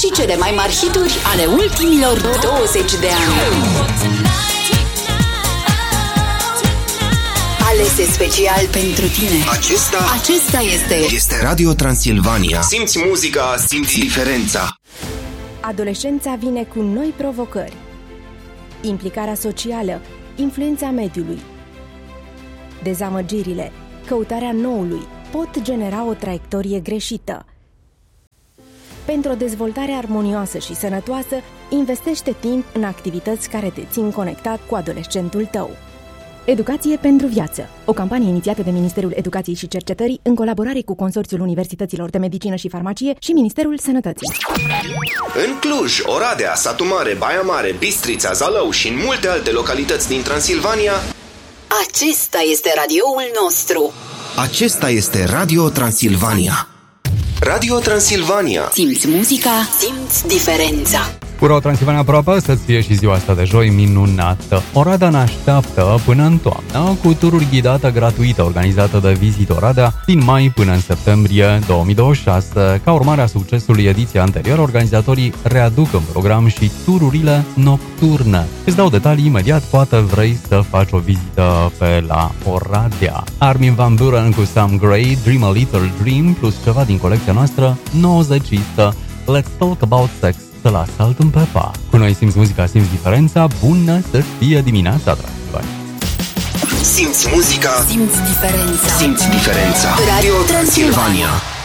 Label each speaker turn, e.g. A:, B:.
A: și cele mai mari hituri ale ultimilor 20 de ani. Alese special pentru tine. Acesta este
B: Radio Transilvania. Simți muzica, simți diferența.
C: Adolescența vine cu noi provocări. Implicarea socială, influența mediului. Dezamăgirile, căutarea noului pot genera o traiectorie greșită. Pentru o dezvoltare armonioasă și sănătoasă, investește timp în activități care te țin conectat cu adolescentul tău. Educație pentru viață, o campanie inițiată de Ministerul Educației și Cercetării în colaborare cu Consorțiul Universităților de Medicină și Farmacie și Ministerul Sănătății.
B: În Cluj, Oradea, Satu Mare, Baia Mare, Bistrița, Zalău și în multe alte localități din Transilvania,
A: acesta este radioul nostru.
B: Acesta este Radio Transilvania. Radio Transilvania.
A: Simți muzica, simți diferența.
D: Ura Transilvania aproape, să-ți fie și ziua asta de joi minunată. Oradea ne așteaptă până în toamnă cu tururi ghidate gratuite organizate de Visit Oradea din mai până în septembrie 2026. Ca urmare a succesului ediției anterioare, organizatorii readuc în program și tururile nocturne. Îți dau detalii imediat, poate vrei să faci o vizită pe la Oradea. Armin van Buuren cu Sam Gray, Dream a Little Dream, plus ceva din colecția noastră 90istă. Let's Talk About Sex de la Salt and Pepper. Cu noi simți muzica, simți diferența. Bună să fie dimineața, Transilvania!
B: Simți muzica,
A: simți diferența.
B: Simți diferența.
A: Radio Transilvania.